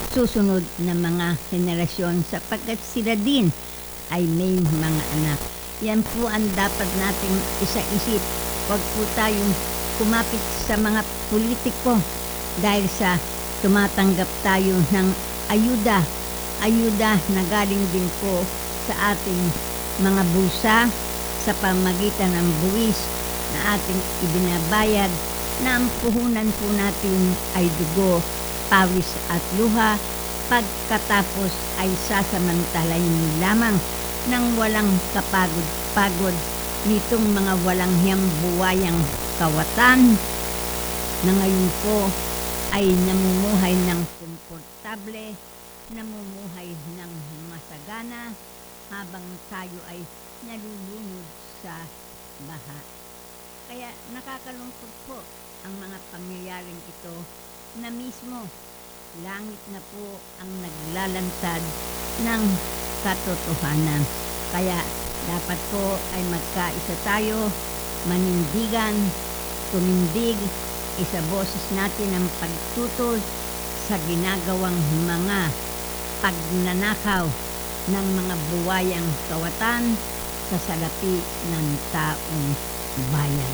susunod na mga henerasyon sapagkat sila din ay may mga anak. Yan po ang dapat nating isa-isip. Huwag po tayong kumapit sa mga politiko dahil sa tumatanggap tayo ng ayuda na galing din po sa ating mga bulsa sa pamagitan ng buwis na ating ibinabayad na ang puhunan po natin ay dugo, pawis at luha, pagkatapos ay sasamantalahin lamang ng walang kapagod-pagod nitong mga walang hiyang buwayang kawatan na ngayon po ay namumuhay ng komportable, namumuhay ng masagana habang tayo ay nalulunod sa baha. Kaya nakakalungkot po ang mga pangyayaring ito na mismo langit na po ang naglalantad ng katotohanan. Kaya dapat po ay magkaisa tayo, manindigan, tumindig, isaboses natin ang pagtutol sa ginagawang mga pagnanakaw ng mga buwayang kawatan sa salapi ng taong bayan.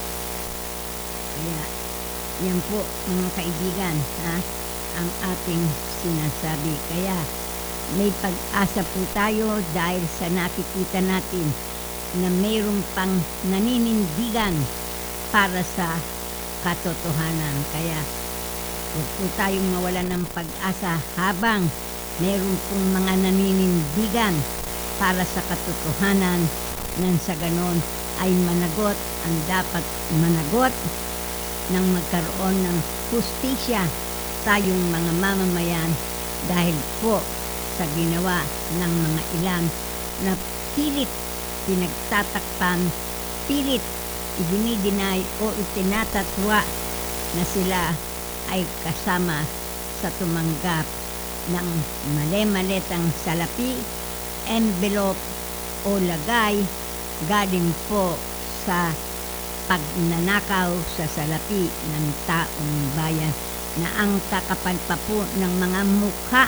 Kaya yan po mga kaibigan, ang ating sinasabi. Kaya may pag-asa po tayo dahil sa nakikita natin na mayroon pang naninindigan para sa katotohanan. Kaya huwag po tayong mawalan ng pag-asa habang mayroon pong mga naninindigan para sa katotohanan nang sa ganon ay managot ang dapat managot nang magkaroon ng hustisya tayong mga mamamayan dahil po sa ginawa ng mga ilan na pilit pinagtatakpan, pilit idinidinay o itinatatwa na sila ay kasama sa tumanggap ng mali-malitang salapi, envelope o lagay galing po sa pagnanakaw sa salapi ng taong bayan na ang kakapal pa po ng mga mukha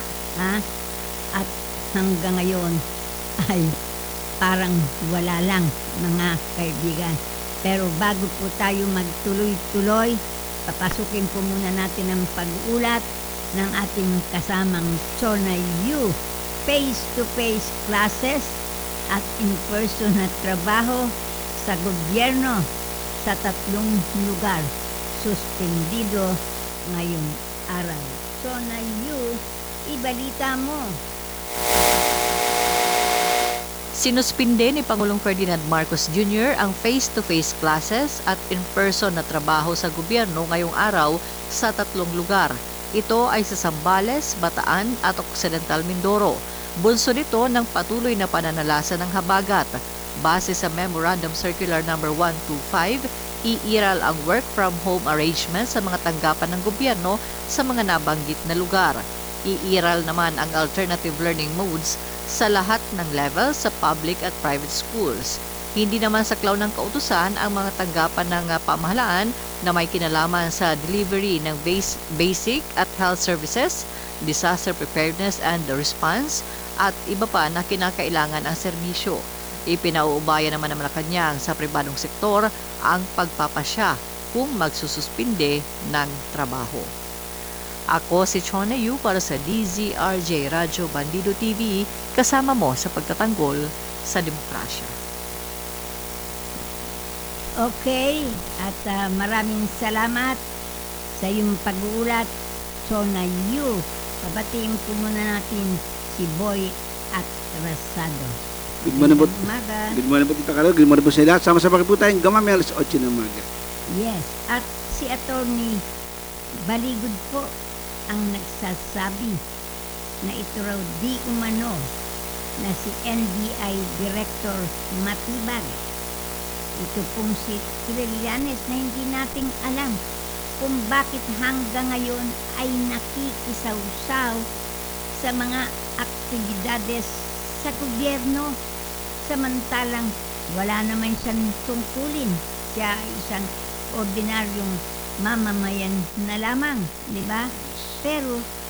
at hanggang ngayon ay parang wala lang mga kaibigan. Pero bago po tayo magtuloy-tuloy, papasukin po muna natin ang pag-uulat ng ating kasamang Chona U face-to-face classes at in-person na trabaho sa gobyerno sa 3 lugar suspendido ngayong araw. Chona U, ibalita mo. Sinuspinde ni Pangulong Ferdinand Marcos Jr. ang face-to-face classes at in-person na trabaho sa gobyerno ngayong araw sa 3 lugar. Ito ay sa Zambales, Bataan at Occidental Mindoro. Bunso nito ng patuloy na pananalasa ng habagat. Base sa Memorandum Circular No. 125, iiral ang work from home arrangement sa mga tanggapan ng gobyerno sa mga nabanggit na lugar. Iiral naman ang alternative learning modes sa lahat ng level sa public at private schools. Hindi naman saklaw ng kautusan ang mga tanggapan ng pamahalaan na may kinalaman sa delivery ng basic at health services, disaster preparedness and response, at iba pa na kinakailangan ang serbisyo. Ipinauubaya naman ng Malacanang sa pribadong sektor ang pagpapasya kung magsususpinde ng trabaho. Ako si Chona Yu para sa DZRJ Radyo Bandido TV, kasama mo sa pagtatanggol sa demokrasya. Okay, at maraming salamat sa iyong pag-uulat, Chona Yu. Pabatiin po muna natin si Boy at Rasado. Good morning po. Umaga. Good morning po, Tita Carol. Good morning po sa lahat. Sama-sama po tayong gamami alas 8 ng umaga. Yes, at si Attorney Baligod po ang nagsasabi na ito raw di umano na si NBI Director Matibag. Ito pong si Trillanes na hindi nating alam kung bakit hanggang ngayon ay nakikisawsaw sa mga aktibidades sa gobyerno. Samantalang wala naman siyang tungkulin. Siya ay isang ordinaryong mamamayan na lamang, di ba? Pero